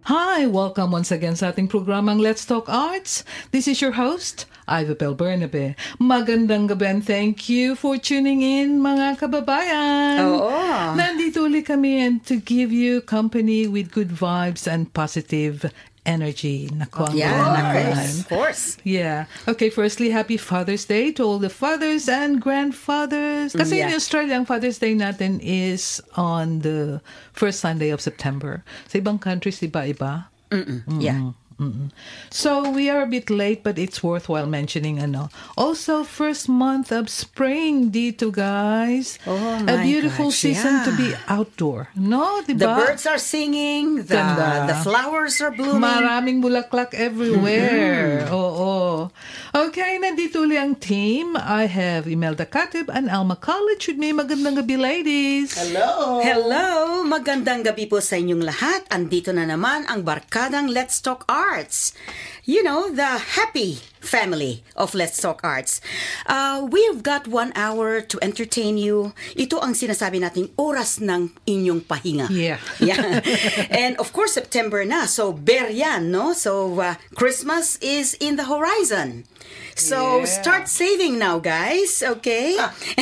Hi, welcome once again sa ating programang Let's Talk Arts. This is your host, Ivy Bell Bernabe. Magandang gabi and thank you for tuning in, mga kababayan. Oo. Nandito ulit kami and to give you company with good vibes and positive energy. Naku, ang galing. Of course. Yeah. Okay, firstly, happy Father's Day to all the fathers and grandfathers. Kasi in Australia, ang Father's Day natin is on the first Sunday of September. Sa ibang countries, iba-iba. Yeah. So we are a bit late, but it's worthwhile mentioning. Also, first month of spring dito, guys. Oh a my beautiful gosh, season to yeah. be outdoor. No, diba? The birds are singing, the flowers are blooming. Maraming bulaklak everywhere. Oo. Okay, nandito ulit ang team. I have Imelda Katib and Alma College with me. Magandang gabi, ladies. Hello, magandang gabi po sa inyong lahat. Andito na naman ang barkadang Let's Talk Arts. You know, the happy family of Let's Talk Arts. We've got 1 hour to entertain you. Ito ang sinasabi nating oras ng inyong pahinga. Yeah. And of course, September na. So, bear yan, no? So, Christmas is in the horizon. So, start saving now, guys. Okay?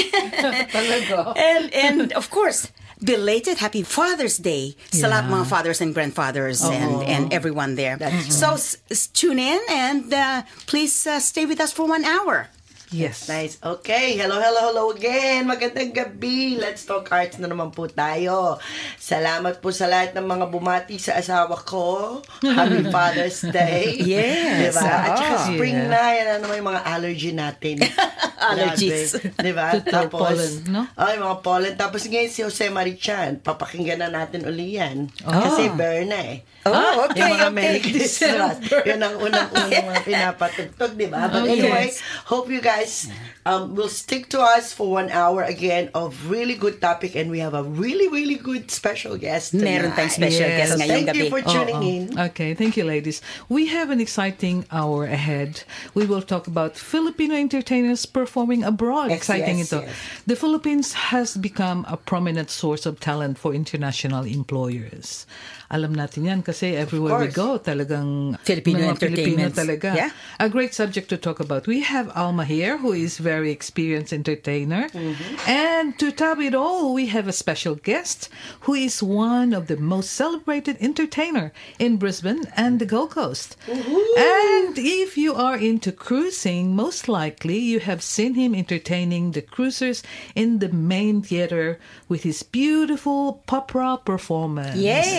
Talaga. And of course, belated Happy Father's Day sa lahat mga fathers and grandfathers and everyone there. So, tune in and please stay with us for 1 hour. Yes. Nice. Okay. Hello again. Magandang gabi. Let's Talk Arts na naman po tayo. Salamat po sa lahat ng mga bumati sa asawa ko. Happy Father's Day. Yes. Diba? At saka spring Yeah. na. Yan na naman yung mga allergy natin. Allergies. Grabe. Diba? Tapos, pollen, no? Ay, mga pollen. Tapos ngayon si Jose Marichan. Papakinggan na natin uli yan. Kasi burn na eh. Oh, okay, Yung mga okay. Merry Christmas. Yun ang unang-unang mga pinapatugtog, di ba? But anyway, hope you guys will stick to us for 1 hour again of really good topic, and we have a really, really good special guest tonight. Meron tayong special Yes. guest So ngayong thank gabi. you for tuning in. Okay, thank you, ladies. We have an exciting hour ahead. We will talk about Filipino entertainers performing abroad. Exciting yes, ito. yes. The Philippines has become a prominent source of talent for international employers. Alam natin yan kasi everywhere we go, talagang Filipino mga Filipino entertainments. talaga. Yeah. A great subject to talk about. We have Alma here, who is very experienced entertainer. And to top it all, we have a special guest who is one of the most celebrated entertainer in Brisbane and the Gold Coast. And if you are into cruising, most likely you have seen him entertaining the cruisers in the main theater with his beautiful opera performance.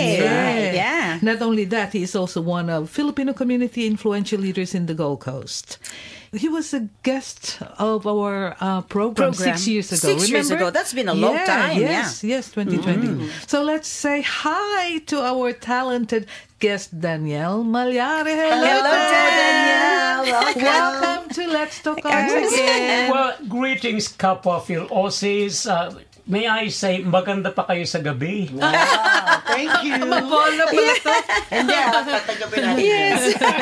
Yeah. Not only that, he is also one of Filipino community influential leaders in the Gold Coast. He was a guest of our program 6 years ago. 6 years remember? ago. That's been a long time. Yes, 2020. So let's say hi to our talented guest, Danielle Malyari. Hello, Danielle. Welcome to Let's Talk Arts again. Well, greetings, Kapwa-Phil Aussies. May I say, maganda pa kayo sa gabi. Thank you. Mabola pala to. Hindi, tatagapin natin.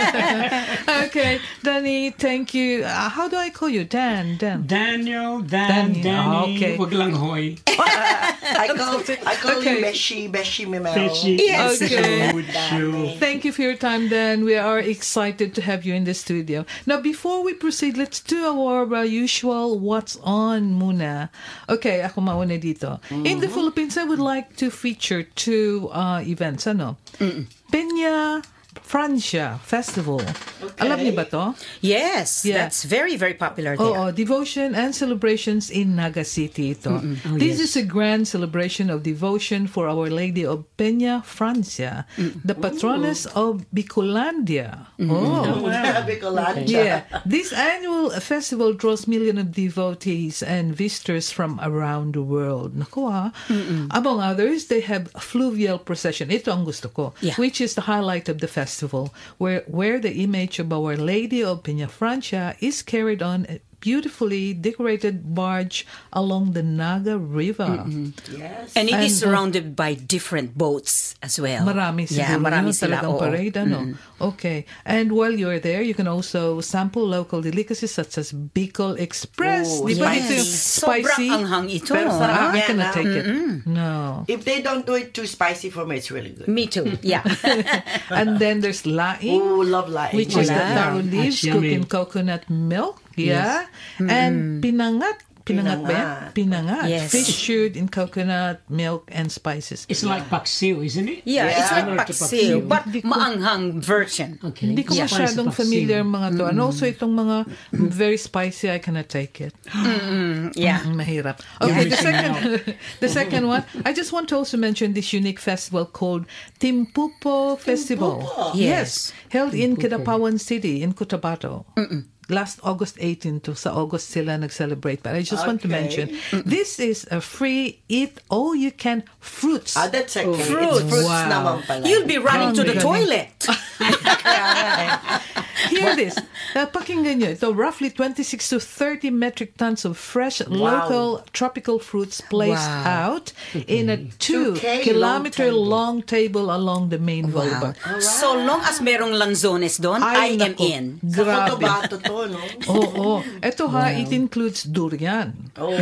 Okay, Danny, thank you. How do I call you? Dan. Daniel, Danny. Danny, Okay. wag lang hoy. I call Okay. you Beshi Mimel. Fishy. Yes. Okay. Good show. Thank you for your time, Dan. We are excited to have you in the studio. Now, before we proceed, let's do our usual what's on muna. Okay, ako mauna dito. In the Philippines, I would like to feature two events. Peña Francia Festival. Alam niyo ba to? Yes, Yeah. that's very, very popular there. Oo, devotion and celebrations in Naga City ito. This is a grand celebration of devotion for Our Lady of Peña Francia, the patroness of Bicolandia. Oh. Bicolanja. Yeah, this annual festival draws millions of devotees and visitors from around the world. Naku Among others, they have a fluvial procession. Ito ang gusto ko, Yeah. which is the highlight of the festival, where the image of Our Lady of Peña Francia is carried on beautifully decorated barge along the Naga River. Yes. And it is And, surrounded by different boats as well. Marami siguro marami yun, sila. talagang Oo. parade, ano? Okay. And while you're there, you can also sample local delicacies such as Bicol Express. Oh, Di ba Yes. ito yung Sobrang spicy? anghang ito. Pero sarap. I Yan, cannot ah. take it. No. If they don't do it too spicy for me, it's really good. Me too. Yeah. And then there's laing. Oh, love laing. Which is the Wala. taro leaves That's cooked yummy. in coconut milk. Yeah. And pinangat. Pinangat ba yan? Pinangat. Yes. Fish stewed in coconut milk and spices. It's like paksiw, isn't it? Yeah, it's like Similar to paksiw, but Hindi ko- maanghang version. Okay. Hindi ko Spicy masyadong paksiw. familiar mga to. And also itong mga very spicy, I cannot take it. Yeah. Mahirap. Okay, the second one, I just want to also mention this unique festival called Timpupo Festival. Yes. Held in Kidapawan City in Cotabato. Last August 18 to sa August sila nag-celebrate. But I just want to Okay. mention, this is a free eat-all-you-can fruits. That's okay. Fruits. It's fruits Wow. naman pala. You'll be running to the Galing. toilet. Hear this. Pakinggan nyo. Ito, roughly 26 to 30 metric tons of fresh local tropical fruits placed Wow. out in a 2-kilometer long table along the main boulevard. So long as merong lanzones doon, I am naku, in. Sa Grabe. Cotabato to, no? Oo. Ito it includes durian,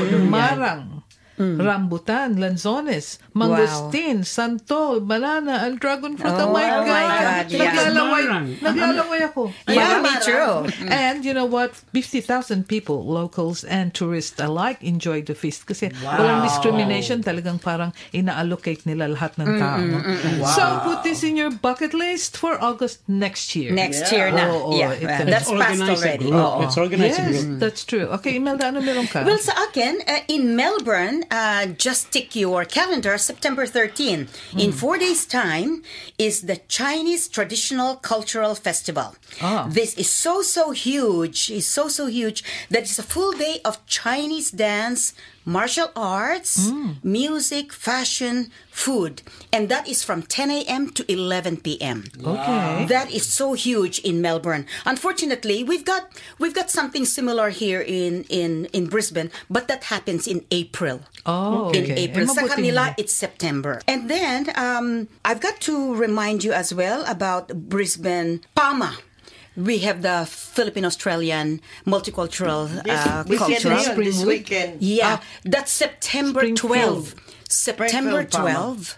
marang, rambutan, lanzones, mangosteen, santol, banana, and dragon fruit. Oh, my Oh God. my God, yeah. Naglalaway. Marang. Naglalaway ako. Yeah, me too. And you know what? 50,000 people, locals and tourists alike, enjoyed the feast. Kasi walang discrimination. Talagang parang ina-allocate nila lahat ng tao. So put this in your bucket list for August next year. Next year na. Oo, Yeah, ito. that's passed Organize a already. group. Oo. Let's organize a Yes, group. that's true. Okay, Imelda, ano meron ka? Well, sa akin, in Melbourne, just tick your calendar, September 13. In 4 days' time is the Chinese Traditional Cultural Festival. This is so huge. It's so huge that it's a full day of Chinese dance, martial arts, music, fashion, food. And that is from 10 a.m. to 11 p.m. Okay. That is so huge in Melbourne. Unfortunately, we've got something similar here in Brisbane, but that happens in April. Oh, In okay. April. Eh, Sa mabuti kanila, hindi. it's September. And then, I've got to remind you as well about Brisbane PAMA. We have the Philippine-Australian multicultural This culture. weekend, this weekend. Yeah, that's September Springfield. 12. September Springfield, Palma. 12.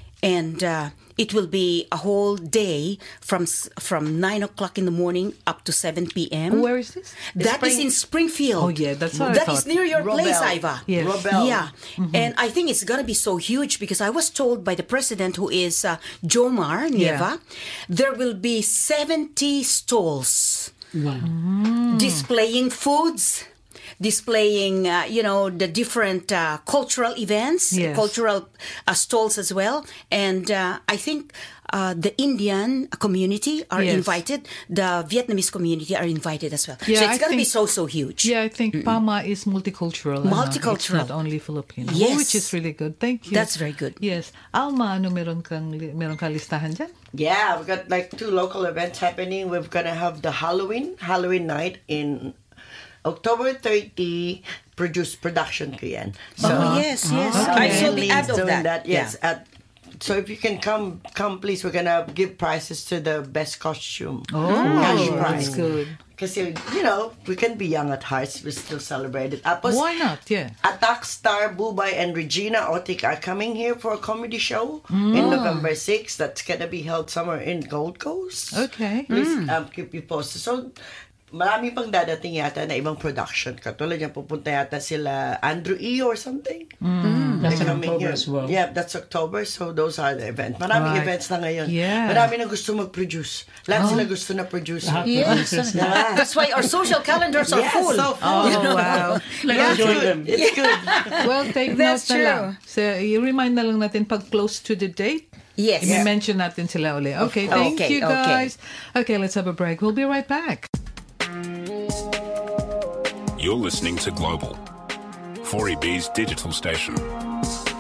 And it will be a whole day from 9 o'clock in the morning up to 7 p.m. Where is this? That is in Springfield. Oh, yeah, that's what I That is thought. near your place, Robel. Iva. Yes. Robel. Yeah. And I think it's going to be so huge because I was told by the president, who is Jomar Nieva, there will be 70 stalls Wow. displaying foods, displaying, the different cultural events, Yes. cultural stalls as well. And I think the Indian community are Yes. invited. The Vietnamese community are invited as well. Yeah, so it's I going to be think- so huge. Yeah, I think PAMA is multicultural. Multicultural. It's not only Filipino. Yes. Which is really good. Thank you. That's very good. Yes. Alma, ano meron kang listahan dyan? Yeah, we've got like 2 local events happening. We're gonna have the Halloween night in October 30. Production ko yan. So Yes. I Okay. saw the ad Lee's of doing that. Yes. So if you can come please. We're gonna give prizes to the best costume. Cash prize. That's good. Because we can be young at heart. We still celebrate it. Tapos, Why not? Yeah. Attack Star, Bubay, and Regina Otik are coming here for a comedy show in November 6th. That's gonna be held somewhere in Gold Coast. Okay. Please keep you posted. So, marami pang dadating yata na ibang production. Katulad yan, pupunta yata sila Andrew E. or something. That's in Coming October here. as well. Yeah, that's October. So, those are the events. Maraming Right. events na ngayon. Yeah. Marami na gusto mag-produce. Lahat sila gusto na produce. Yes. That's why our social calendars are Yes, full. so full. Oh, wow. Let's join them. It's good. Well, take note That's na lang. true. So, i-remind na lang natin pag close to the date. Yes. I-mention natin sila uli. Okay, thank Okay, you guys. Okay, let's have a break. We'll be right back. You're listening to Global, 4EB's digital station.